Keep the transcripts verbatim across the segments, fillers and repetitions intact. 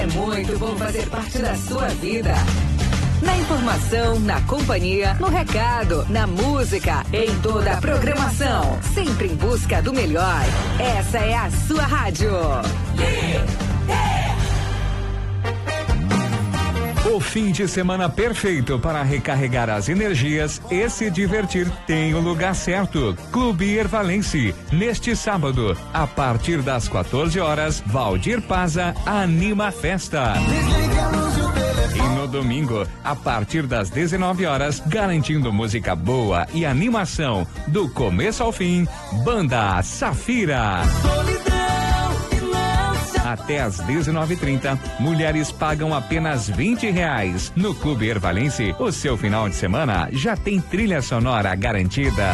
É muito bom fazer parte da sua vida. Na informação, na companhia, no recado, na música, em toda a programação. Sempre em busca do melhor. Essa é a sua rádio. O fim de semana perfeito para recarregar as energias e se divertir tem o lugar certo. Clube Ervalense. Neste sábado, a partir das quatorze horas, Valdir Paza anima a festa. E no domingo, a partir das dezenove horas, garantindo música boa e animação do começo ao fim, Banda Safira. Até às dezenove e trinta, mulheres pagam apenas vinte reais. No Clube Ervalense, o seu final de semana já tem trilha sonora garantida.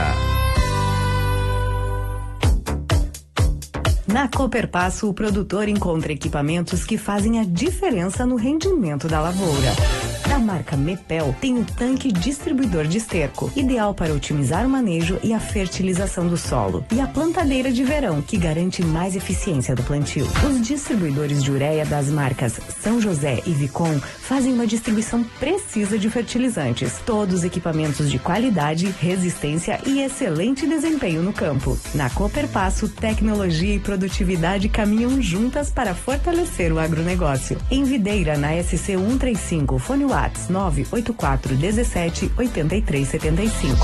Na Cooperpasso, o produtor encontra equipamentos que fazem a diferença no rendimento da lavoura. Da marca Mepel, tem o tanque distribuidor de esterco, ideal para otimizar o manejo e a fertilização do solo. E a plantadeira de verão, que garante mais eficiência do plantio. Os distribuidores de ureia das marcas São José e Vicom fazem uma distribuição precisa de fertilizantes. Todos equipamentos de qualidade, resistência e excelente desempenho no campo. Na Cooperpasso, tecnologia e produtividade caminham juntas para fortalecer o agronegócio. Em Videira, na S C cento e trinta e cinco, fone WhatsApp nove oito quatro um sete oito três sete cinco.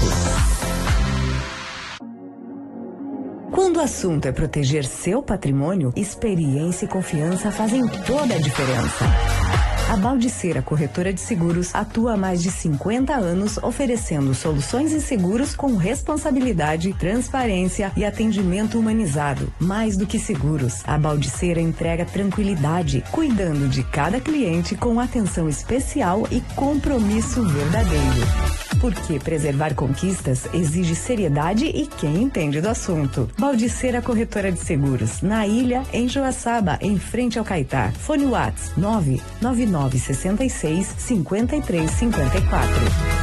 Quando o assunto é proteger seu patrimônio, experiência e confiança fazem toda a diferença. A Baldiceira Corretora de Seguros atua há mais de cinquenta anos oferecendo soluções em seguros com responsabilidade, transparência e atendimento humanizado. Mais do que seguros, a Baldiceira entrega tranquilidade, cuidando de cada cliente com atenção especial e compromisso verdadeiro. Porque preservar conquistas exige seriedade e quem entende do assunto. Baldiceira Corretora de Seguros, na Ilha, em Joaçaba, em frente ao Caetá. Fone WhatsApp nove nove nove seis seis cinco três cinco quatro.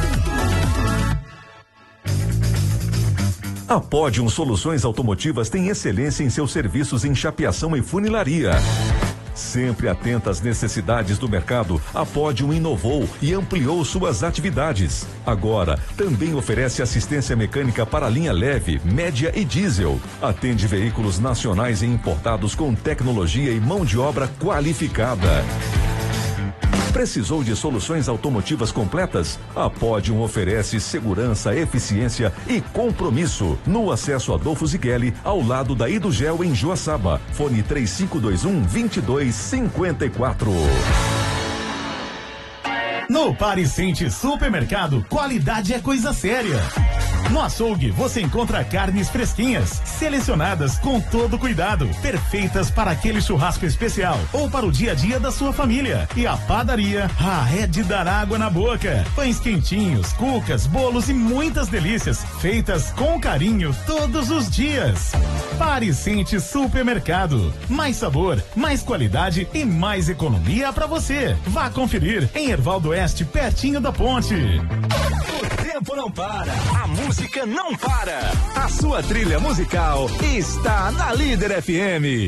A Pódium Soluções Automotivas tem excelência em seus serviços em chapeação e funilaria. Sempre atenta às necessidades do mercado, a Pódium inovou e ampliou suas atividades. Agora, também oferece assistência mecânica para linha leve, média e diesel. Atende veículos nacionais e importados com tecnologia e mão de obra qualificada. Precisou de soluções automotivas completas? A Pódium oferece segurança, eficiência e compromisso. No acesso Adolfo Zigueli, ao lado da Idugel em Joaçaba. Fone três cinco dois um, dois dois cinco quatro. No Parisente Supermercado, qualidade é coisa séria. No açougue, você encontra carnes fresquinhas, selecionadas com todo cuidado, perfeitas para aquele churrasco especial ou para o dia a dia da sua família. E a padaria, ah, é de dar água na boca. Pães quentinhos, cucas, bolos e muitas delícias, feitas com carinho todos os dias. Parisente Supermercado, mais sabor, mais qualidade e mais economia para você. Vá conferir em Hervaldo Oeste, pertinho da ponte. O tempo não para, a música não para. A sua trilha musical está na Líder F M.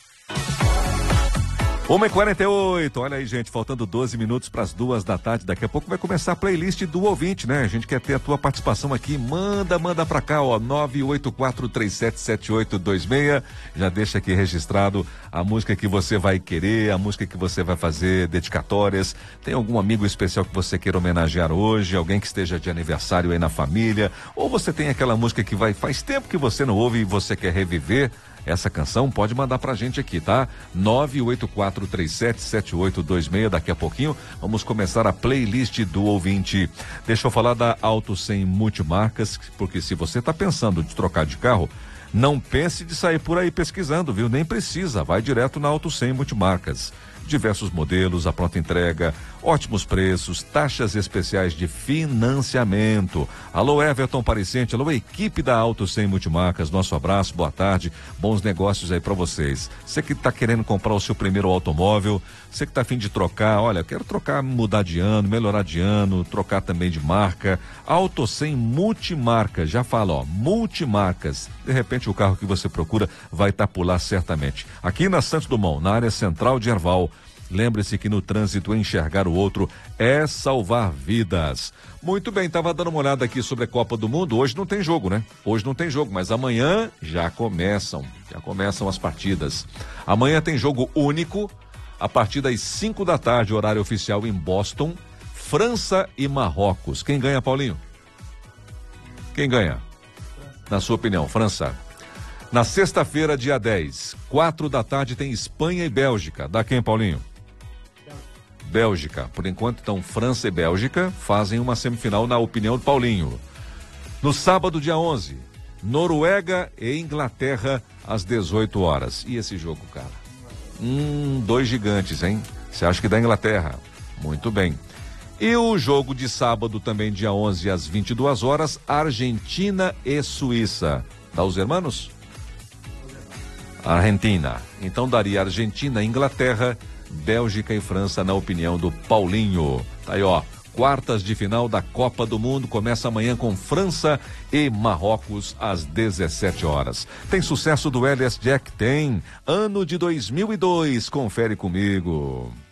uma e quarenta e oito, olha aí, gente, faltando doze minutos para as duas da tarde. Daqui a pouco vai começar a playlist do ouvinte, né? A gente quer ter a tua participação aqui. Manda, manda pra cá, ó, nove oito quatro três sete sete oito dois seis. Já deixa aqui registrado a música que você vai querer, a música que você vai fazer dedicatórias. Tem algum amigo especial que você queira homenagear hoje? Alguém que esteja de aniversário aí na família? Ou você tem aquela música que vai, faz tempo que você não ouve e você quer reviver essa canção? Pode mandar pra gente aqui, tá? nove oito quatro três sete sete oito dois seis. Daqui a pouquinho vamos começar a playlist do ouvinte. Deixa eu falar da Auto cem Multimarcas, porque se você tá pensando de trocar de carro, não pense de sair por aí pesquisando, viu? Nem precisa, vai direto na Auto cem Multimarcas. Diversos modelos, a pronta entrega, ótimos preços, taxas especiais de financiamento. Alô, Everton Parisente, alô, equipe da Auto cem Multimarcas, nosso abraço, boa tarde, bons negócios aí para vocês. Você que tá querendo comprar o seu primeiro automóvel, você que tá a fim de trocar, olha, quero trocar, mudar de ano, melhorar de ano, trocar também de marca. Auto cem Multimarcas, já fala, ó, Multimarcas. De repente o carro que você procura vai estar por lá certamente. Aqui na Santos Dumont, na área central de Herval, Lembre-se que no trânsito enxergar o outro é salvar vidas. Muito bem, estava dando uma olhada aqui sobre a Copa do Mundo. Hoje não tem jogo, né? Hoje não tem jogo, mas amanhã já começam. Já começam as partidas. Amanhã tem jogo único, a partir das cinco da tarde, horário oficial em Boston, França e Marrocos. Quem ganha, Paulinho? Quem ganha? Na sua opinião, França. Na sexta-feira, dia dez, quatro da tarde, tem Espanha e Bélgica. Dá quem, Paulinho? Bélgica. Por enquanto, então, França e Bélgica fazem uma semifinal na opinião do Paulinho. No sábado, dia onze, Noruega e Inglaterra às dezoito horas. E esse jogo, cara? Hum, dois gigantes, hein? Você acha que dá Inglaterra? Muito bem. E o jogo de sábado, também dia onze às vinte e duas horas, Argentina e Suíça. Dá os hermanos? Argentina. Então daria Argentina, Inglaterra, Bélgica e França, na opinião do Paulinho. Tá aí, ó. Quartas de final da Copa do Mundo começa amanhã com França e Marrocos às dezessete horas. Tem sucesso do Elias Jack? Tem. Ano de dois mil e dois. Confere comigo.